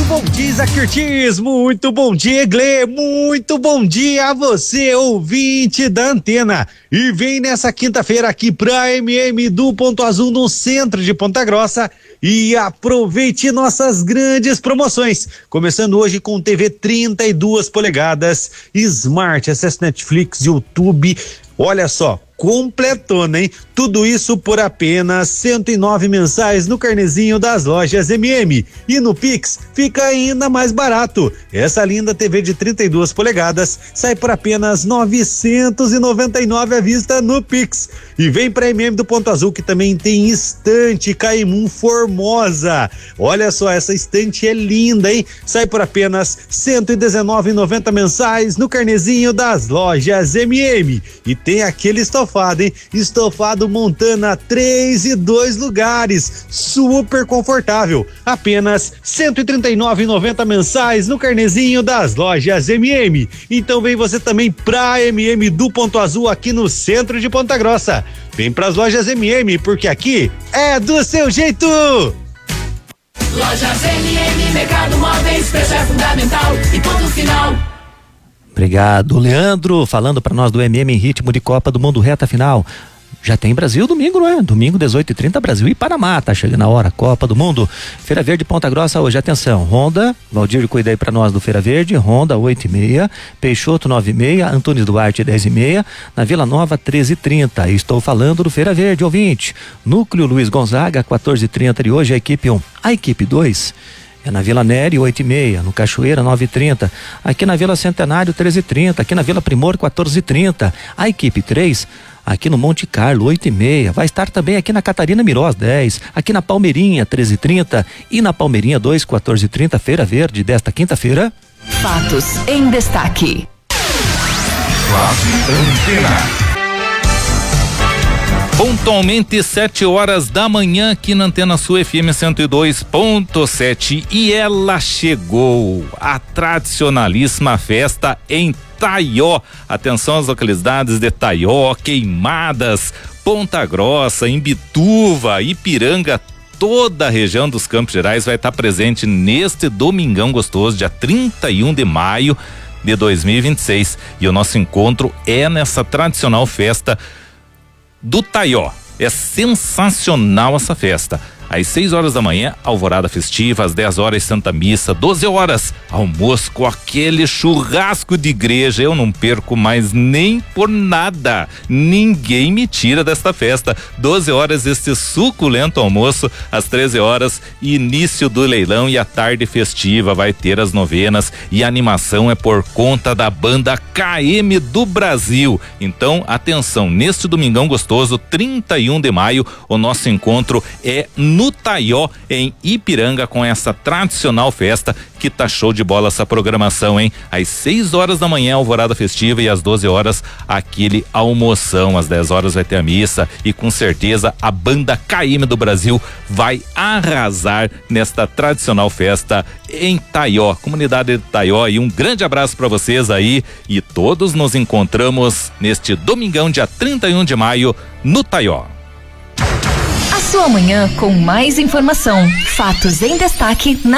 bom dia, Isaac Curtis, muito bom dia, Glê, muito bom dia a você, ouvinte da Antena. E vem nessa quinta-feira aqui pra MM do Ponto Azul no centro de Ponta Grossa e aproveite nossas grandes promoções. Começando hoje com TV 32 polegadas, Smart, acesso Netflix, YouTube, olha só, completona, hein? Tudo isso por apenas 109 mensais no carnezinho das lojas MM. E no Pix fica ainda mais barato. Essa linda TV de 32 polegadas sai por apenas 999 à vista no Pix. E vem pra MM do Ponto Azul, que também tem estante Caimum Formosa. Olha só, essa estante é linda, hein? Sai por apenas 119,90 mensais no carnezinho das lojas MM. E tem aquele estofado, hein? Estofado Montana 3 e 2 lugares, super confortável, apenas 139,90 mensais no carnezinho das lojas MM. Então vem você também pra MM do Ponto Azul aqui no centro de Ponta Grossa. Vem pras lojas MM, porque aqui é do seu jeito. Lojas MM, Mercado Móveis, preço é fundamental e ponto final. Obrigado, Leandro, falando para nós do MM em ritmo de Copa do Mundo, reta final. Já tem Brasil domingo, não é? Domingo 18h30, Brasil e Panamá, tá chegando a hora, Copa do Mundo. Feira Verde, Ponta Grossa hoje, atenção, Honda, Valdir cuida aí pra nós do Feira Verde, Honda 8h30, Peixoto 9h30, Antunes Duarte 10h30, na Vila Nova 13h30. Estou falando do Feira Verde, ouvinte. Núcleo Luiz Gonzaga 14h30 de hoje, a equipe 1. A equipe 2 é na Vila Nery 8h30, no Cachoeira 9h30, aqui na Vila Centenário 13h30, aqui na Vila Primor 14h30. A equipe 3 aqui no Monte Carlo 8h30, vai estar também aqui na Catarina Mirós 10, aqui na Palmeirinha 13h30 e na Palmeirinha 2 14h30, Feira Verde desta quinta-feira. Fatos em destaque. Pontualmente 7h da manhã aqui na Antena Sul FM 102.7 e ela chegou, a tradicionalíssima festa em Taió. Atenção às localidades de Taió, Queimadas, Ponta Grossa, Imbituva, Ipiranga. Toda a região dos Campos Gerais vai estar presente neste domingão gostoso, dia 31 de maio de 2026. E o nosso encontro é nessa tradicional festa do Taió. É sensacional essa festa. Às 6h da manhã, alvorada festiva, às 10h, Santa Missa, 12h, almoço com aquele churrasco de igreja. Eu não perco mais nem por nada. Ninguém me tira desta festa. 12h, este suculento almoço. Às 13h, início do leilão e a tarde festiva. Vai ter as novenas e a animação é por conta da banda KM do Brasil. Então, atenção, neste domingão gostoso, 31 de maio, o nosso encontro é no Taió, em Ipiranga, com essa tradicional festa que tá show de bola essa programação, hein? Às 6h da manhã, alvorada festiva, e às 12h, aquele almoção. Às 10h vai ter a missa e com certeza a banda KM do Brasil vai arrasar nesta tradicional festa em Taió, comunidade de Taió. E um grande abraço para vocês aí, e todos nos encontramos neste domingão, dia 31 de maio, no Taió. A sua manhã com mais informação, fatos em destaque na